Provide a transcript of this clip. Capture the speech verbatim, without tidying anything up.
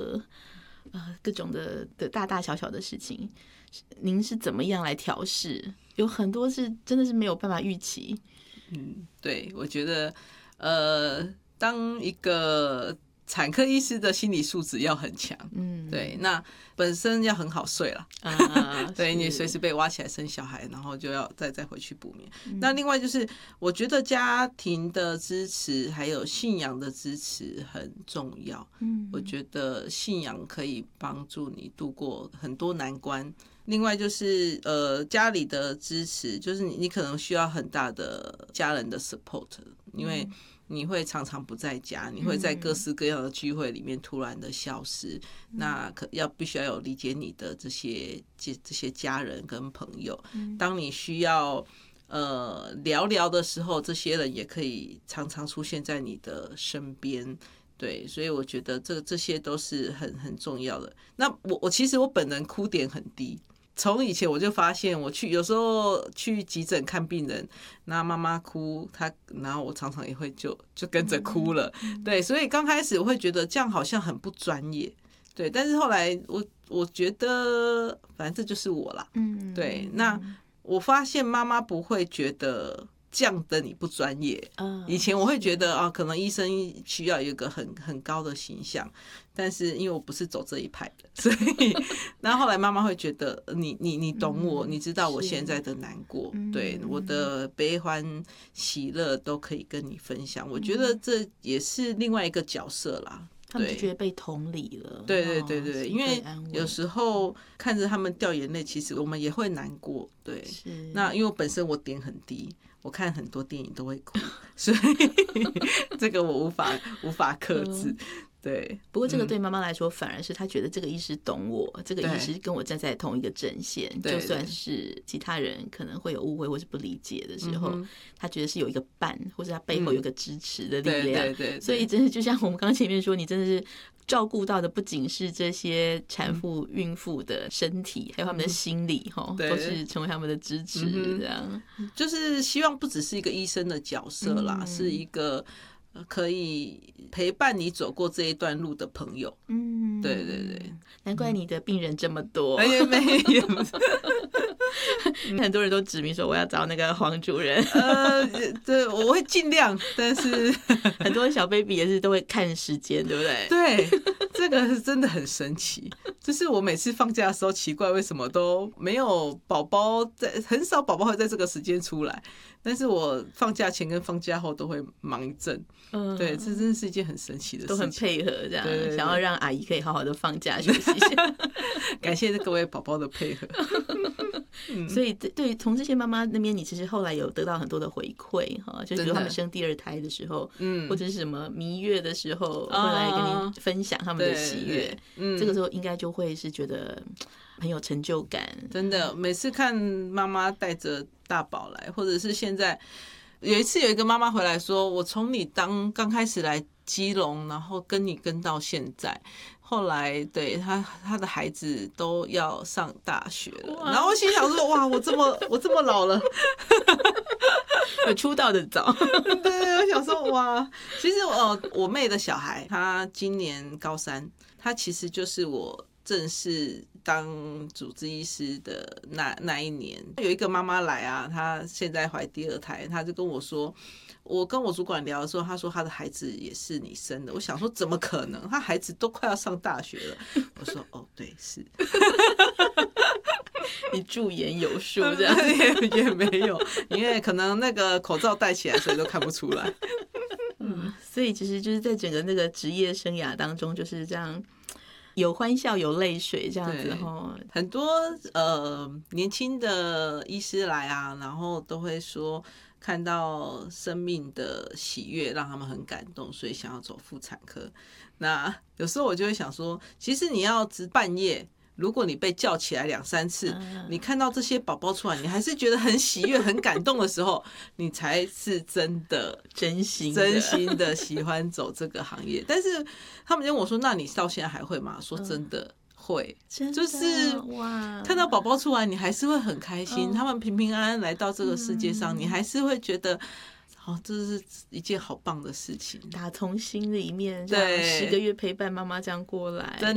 的呃各种的的大大小小的事情，您是怎么样来调试？有很多是真的是没有办法预期。 嗯，对，我觉得呃，当一个产科医师的心理素质要很强，嗯，对，那本身要很好睡了，啊、对你随时被挖起来生小孩，然后就要再再回去补眠。嗯、那另外就是，我觉得家庭的支持还有信仰的支持很重要。嗯，我觉得信仰可以帮助你度过很多难关。另外就是呃家里的支持，就是你你可能需要很大的家人的 support， 因为你会常常不在家，你会在各式各样的聚会里面突然的消失，嗯、那可要必须要有理解你的这些这这些家人跟朋友。当你需要呃聊聊的时候，这些人也可以常常出现在你的身边。对，所以我觉得这这些都是很很重要的。那我我其实我本人哭点很低。从以前我就发现，我去有时候去急诊看病人，那妈妈哭，她然后我常常也会就就跟着哭了，对，所以刚开始我会觉得这样好像很不专业，对，但是后来我我觉得反正这就是我啦，嗯，对，那我发现妈妈不会觉得这样的你不专业，以前我会觉得啊，可能医生需要有一个很很高的形象，但是因为我不是走这一派的，所以然后后来妈妈会觉得你你你懂我，你知道我现在的难过，对，我的悲欢喜乐都可以跟你分享，我觉得这也是另外一个角色啦。 他们就觉得被同理了。 对对对对，因为有时候看着他们掉眼泪，其实我们也会难过。对，那因为我本身我点很低，我看很多电影都会哭，所以这个我无法无法克制。对， 不过这个对妈妈来说，反而是她觉得这个医师懂我，这个医师跟我站在同一个阵线，就算是其他人可能会有误会或是不理解的时候，她觉得是有一个伴，或者她背后有一个支持的力量。 对对对， 所以真的就像我们刚刚前面说，你真的是照顾到的不仅是这些产妇、孕妇的身体，还有他们的心理，都是成为他们的支持。这样就是希望不只是一个医生的角色啦，是一个可以陪伴你走过这一段路的朋友。嗯，对对对， 难怪你的病人这么多。 哎呀，没有， 很多人都指明说我要找那个黄主任。 呃，对，我会尽量，但是很多小 baby 也是都会看时间，对不对？ 对，这个是真的很神奇。就是我每次放假的时候，奇怪为什么都没有宝宝在，很少宝宝会在这个时间出来。但是我放假前跟放假后都会忙一阵。嗯，对，这真是一件很神奇的事情， 都很配合这样， 对对对， 想要让阿姨可以好好的放假休息一下。 感谢各位宝宝的配合。 嗯、所以对从这些妈妈那边，你其实后来有得到很多的回馈哈，就比如他们生第二胎的时候，嗯，或者是什么蜜月的时候，会来跟你分享他们的喜悦，嗯，这个时候应该就会是觉得很有成就感。 真的，每次看妈妈带着大宝来，或者是现在。有一次有一个妈妈回来说，我从你当刚开始来基隆，然后跟你跟到现在，后来对他他的孩子都要上大学了，然后我心想说，哇，我这么我这么老了， 我出道的早。 对，我想说哇，其实我我妹的小孩，他今年高三，他其实就是我正式当主治医师的那那一年，有一个妈妈来啊，她现在怀第二胎，她就跟我说，我跟我主管聊的时候，她说她的孩子也是你生的。我想说怎么可能？她孩子都快要上大学了。我说哦，对，是。 你驻颜有术这样也也没有，因为可能那个口罩戴起来，所以都看不出来。 嗯，所以其实就是在整个那个职业生涯当中，就是这样。有欢笑有泪水这样子哈， 很多呃年轻的医师来啊，然后都会说看到生命的喜悦让他们很感动，所以想要走妇产科。那有时候我就会想说，其实你要值半夜，如果你被叫起来两三次，你看到这些宝宝出来，你还是觉得很喜悦、很感动的时候，你才是真的、 真心、 真心的喜欢走这个行业。但是他们就问我说：“那你到现在还会吗？”说真的会，就是哇，看到宝宝出来，你还是会很开心。他们平平安安来到这个世界上，你还是会觉得。哦，这是一件好棒的事情， 打从心里面，对，十个月陪伴妈妈这样过来， 真